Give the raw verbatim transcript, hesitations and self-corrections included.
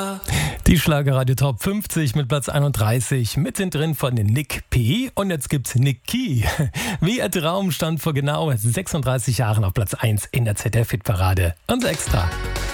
Die Schlagerradio Top fünfzig mit Platz einunddreißig, mittendrin von Nick P. Und jetzt gibt's Niki. Wie ein Traum stand vor genau sechsunddreißig Jahren auf Platz eins in der Z D F-Hitparade. Und extra.